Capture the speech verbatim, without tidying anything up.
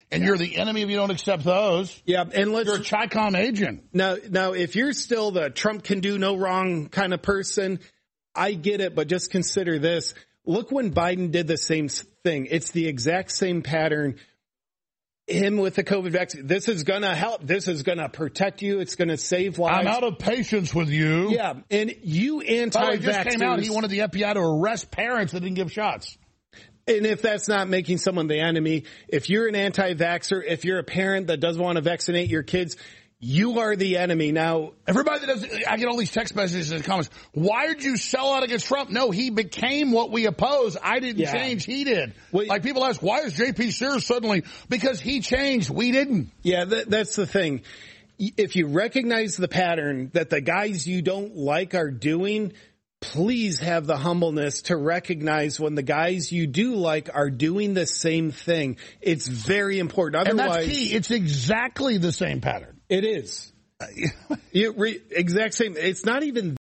And you're the enemy if you don't accept those. Yeah, and let's, you're a Chi-Com agent. Now, now, if you're still the Trump can do no wrong kind of person, I get it, but just consider this. Look when Biden did the same thing. It's the exact same pattern. Him with the COVID vaccine. This is going to help. This is going to protect you. It's going to save lives. I'm out of patience with you. Yeah, and you anti-vaxxers. It just came out he wanted the F B I to arrest parents that didn't give shots. And if that's not making someone the enemy, if you're an anti-vaxxer, if you're a parent that doesn't want to vaccinate your kids, you are the enemy. Now, everybody that does, I get all these text messages and comments. Why did you sell out against Trump? No, he became what we oppose. I didn't yeah. change. He did. Well, like people ask, why is J P Sears suddenly? Because he changed. We didn't. Yeah, that, that's the thing. If you recognize the pattern that the guys you don't like are doing, please have the humbleness to recognize when the guys you do like are doing the same thing. It's very important. Otherwise, and that's key. It's exactly the same pattern. It is. You re, exact same. It's not even